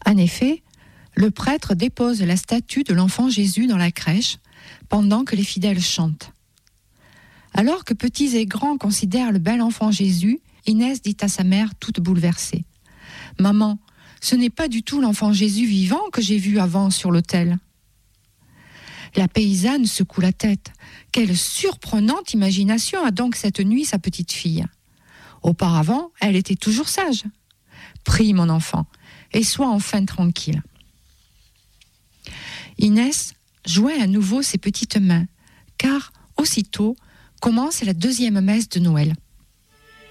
En effet, le prêtre dépose la statue de l'enfant Jésus dans la crèche pendant que les fidèles chantent. Alors que petits et grands considèrent le bel enfant Jésus, Inès dit à sa mère toute bouleversée : « Maman, ce n'est pas du tout l'enfant Jésus vivant que j'ai vu avant sur l'autel. » La paysanne secoue la tête. Quelle surprenante imagination a donc cette nuit sa petite fille. Auparavant, elle était toujours sage. Prie, mon enfant, et sois enfin tranquille. Inès joint à nouveau ses petites mains, car aussitôt commence la deuxième messe de Noël.